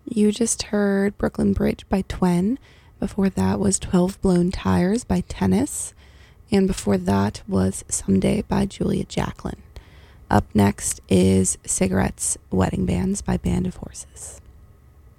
You just heard Brooklyn Bridge by Twen. Before that was 12 Blown Tires by Tennis. And before that was Someday by Julia Jacklin. Up next is Cigarettes, Wedding Bands by Band of Horses.